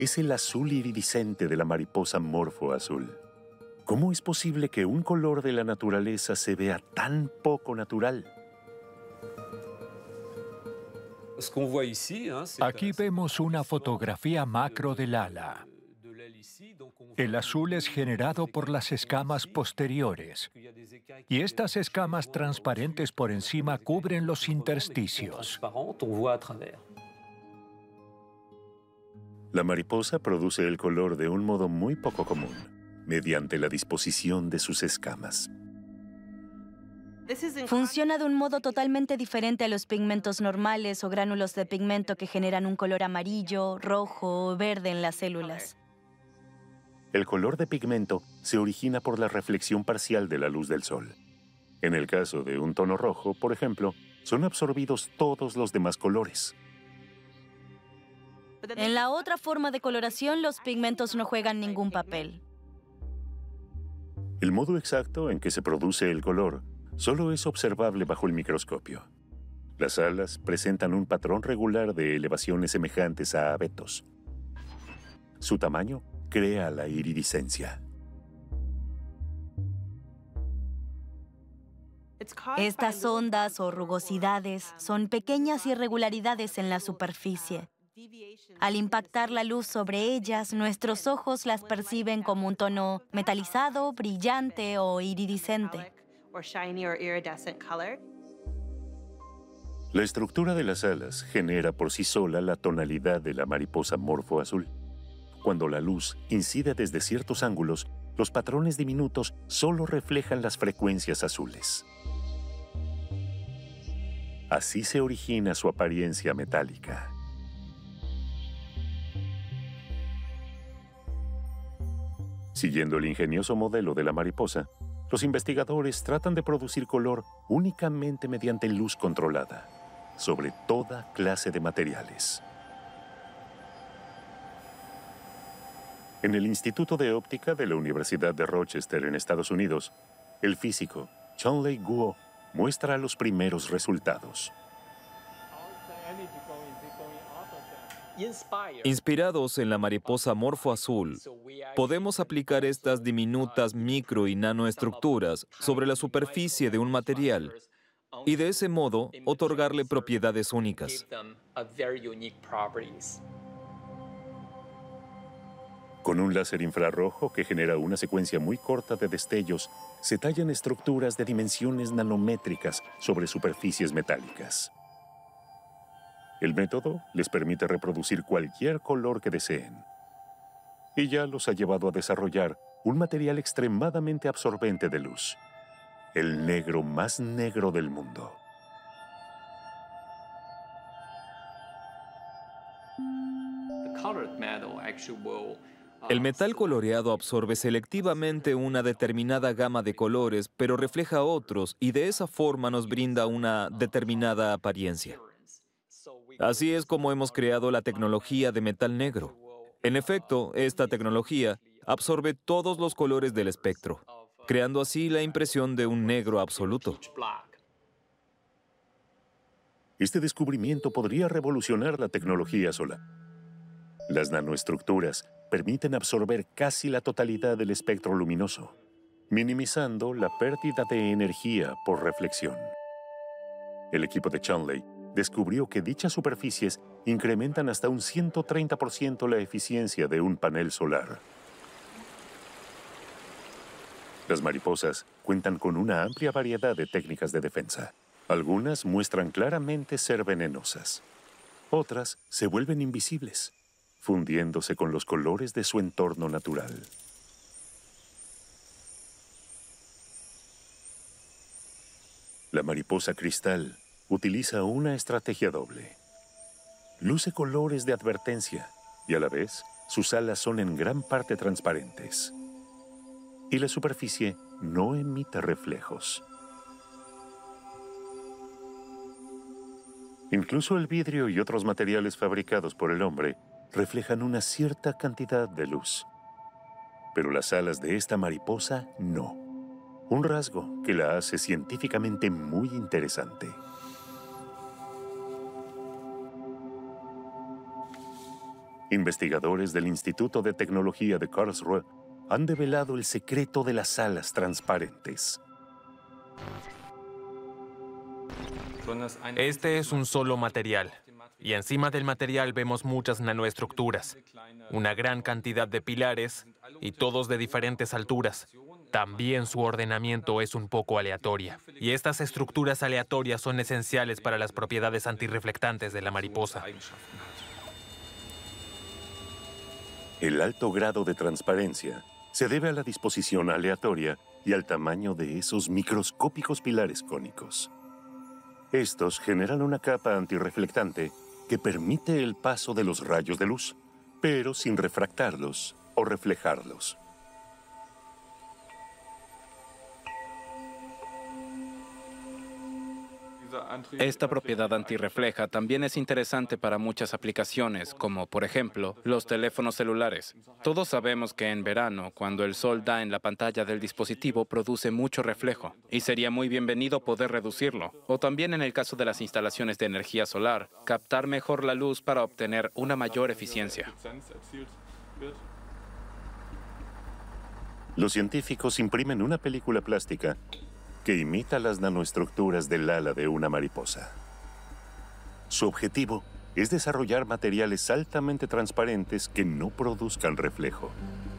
es el azul iridiscente de la mariposa morfo azul. ¿Cómo es posible que un color de la naturaleza se vea tan poco natural? Aquí vemos una fotografía macro del ala. El azul es generado por las escamas posteriores, y estas escamas transparentes por encima cubren los intersticios. La mariposa produce el color de un modo muy poco común, mediante la disposición de sus escamas. Funciona de un modo totalmente diferente a los pigmentos normales o gránulos de pigmento que generan un color amarillo, rojo o verde en las células. El color de pigmento se origina por la reflexión parcial de la luz del sol. En el caso de un tono rojo, por ejemplo, son absorbidos todos los demás colores. En la otra forma de coloración, los pigmentos no juegan ningún papel. El modo exacto en que se produce el color solo es observable bajo el microscopio. Las alas presentan un patrón regular de elevaciones semejantes a abetos. Su tamaño crea la iridiscencia. Estas ondas o rugosidades son pequeñas irregularidades en la superficie. Al impactar la luz sobre ellas, nuestros ojos las perciben como un tono metalizado, brillante o iridiscente. La estructura de las alas genera por sí sola la tonalidad de la mariposa morfo azul. Cuando la luz incide desde ciertos ángulos, los patrones diminutos solo reflejan las frecuencias azules. Así se origina su apariencia metálica. Siguiendo el ingenioso modelo de la mariposa, los investigadores tratan de producir color únicamente mediante luz controlada, sobre toda clase de materiales. En el Instituto de Óptica de la Universidad de Rochester, en Estados Unidos, el físico Chun-Lei Guo muestra los primeros resultados. Inspirados en la mariposa morfo azul, podemos aplicar estas diminutas micro y nanoestructuras sobre la superficie de un material y de ese modo otorgarle propiedades únicas. Con un láser infrarrojo que genera una secuencia muy corta de destellos, se tallan estructuras de dimensiones nanométricas sobre superficies metálicas. El método les permite reproducir cualquier color que deseen. Y ya los ha llevado a desarrollar un material extremadamente absorbente de luz, el negro más negro del mundo. El metal coloreado absorbe selectivamente una determinada gama de colores, pero refleja otros y de esa forma nos brinda una determinada apariencia. Así es como hemos creado la tecnología de metal negro. En efecto, esta tecnología absorbe todos los colores del espectro, creando así la impresión de un negro absoluto. Este descubrimiento podría revolucionar la tecnología solar. Las nanoestructuras permiten absorber casi la totalidad del espectro luminoso, minimizando la pérdida de energía por reflexión. El equipo de Chun-Lei descubrió que dichas superficies incrementan hasta un 130% la eficiencia de un panel solar. Las mariposas cuentan con una amplia variedad de técnicas de defensa. Algunas muestran claramente ser venenosas. Otras se vuelven invisibles, fundiéndose con los colores de su entorno natural. La mariposa cristal utiliza una estrategia doble. Luce colores de advertencia y a la vez sus alas son en gran parte transparentes. Y la superficie no emite reflejos. Incluso el vidrio y otros materiales fabricados por el hombre reflejan una cierta cantidad de luz. Pero las alas de esta mariposa no. Un rasgo que la hace científicamente muy interesante. Investigadores del Instituto de Tecnología de Karlsruhe han develado el secreto de las alas transparentes. Este es un solo material, y encima del material vemos muchas nanoestructuras, una gran cantidad de pilares, y todos de diferentes alturas. También su ordenamiento es un poco aleatoria, y estas estructuras aleatorias son esenciales para las propiedades antirreflectantes de la mariposa. El alto grado de transparencia se debe a la disposición aleatoria y al tamaño de esos microscópicos pilares cónicos. Estos generan una capa antirreflectante que permite el paso de los rayos de luz, pero sin refractarlos o reflejarlos. Esta propiedad antirrefleja también es interesante para muchas aplicaciones, como por ejemplo, los teléfonos celulares. Todos sabemos que en verano, cuando el sol da en la pantalla del dispositivo, produce mucho reflejo, y sería muy bienvenido poder reducirlo. O también en el caso de las instalaciones de energía solar, captar mejor la luz para obtener una mayor eficiencia. Los científicos imprimen una película plástica que imita las nanoestructuras del ala de una mariposa. Su objetivo es desarrollar materiales altamente transparentes que no produzcan reflejo.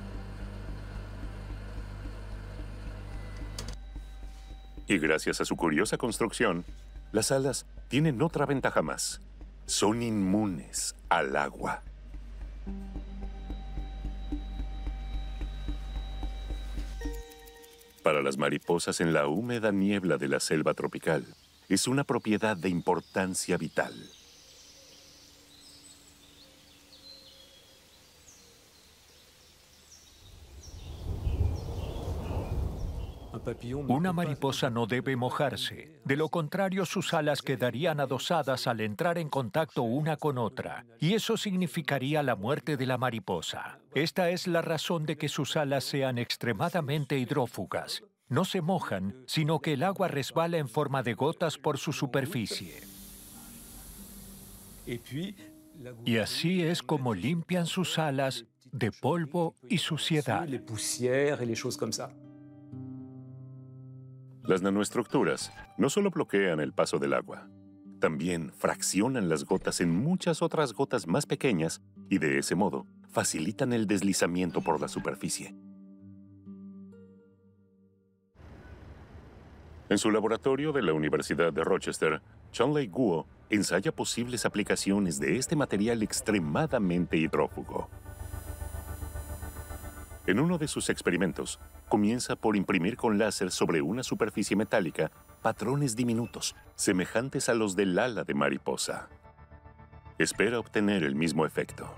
Y gracias a su curiosa construcción, las alas tienen otra ventaja más. Son inmunes al agua. Para las mariposas en la húmeda niebla de la selva tropical, es una propiedad de importancia vital. Una mariposa no debe mojarse. De lo contrario, sus alas quedarían adosadas al entrar en contacto una con otra, y eso significaría la muerte de la mariposa. Esta es la razón de que sus alas sean extremadamente hidrófugas. No se mojan, sino que el agua resbala en forma de gotas por su superficie. Y así es como limpian sus alas de polvo y suciedad. Las nanoestructuras no solo bloquean el paso del agua, también fraccionan las gotas en muchas otras gotas más pequeñas y de ese modo facilitan el deslizamiento por la superficie. En su laboratorio de la Universidad de Rochester, Chunlei Guo ensaya posibles aplicaciones de este material extremadamente hidrófugo. En uno de sus experimentos, comienza por imprimir con láser sobre una superficie metálica patrones diminutos, semejantes a los del ala de mariposa. Espera obtener el mismo efecto.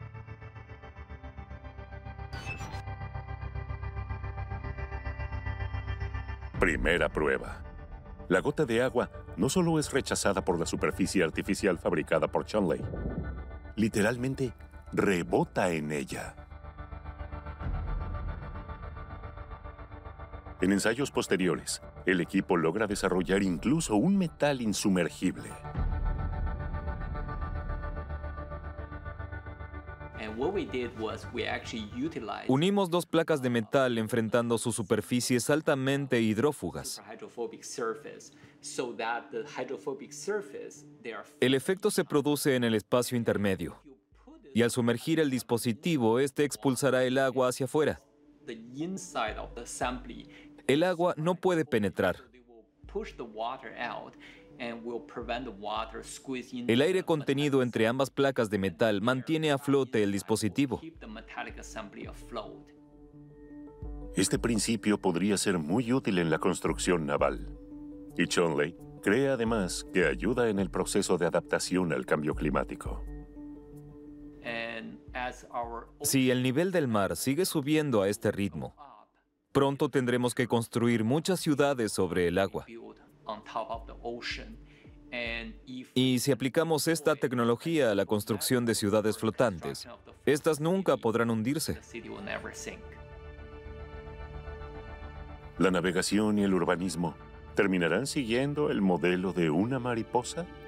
Primera prueba. La gota de agua no solo es rechazada por la superficie artificial fabricada por Chunlei, literalmente rebota en ella. En ensayos posteriores, el equipo logra desarrollar incluso un metal insumergible. Unimos dos placas de metal enfrentando sus superficies altamente hidrófugas. El efecto se produce en el espacio intermedio, y al sumergir el dispositivo, este expulsará el agua hacia afuera. El agua no puede penetrar. El aire contenido entre ambas placas de metal mantiene a flote el dispositivo. Este principio podría ser muy útil en la construcción naval. Y Chunlei cree además que ayuda en el proceso de adaptación al cambio climático. Si el nivel del mar sigue subiendo a este ritmo, pronto tendremos que construir muchas ciudades sobre el agua. Y si aplicamos esta tecnología a la construcción de ciudades flotantes, estas nunca podrán hundirse. ¿La navegación y el urbanismo terminarán siguiendo el modelo de una mariposa?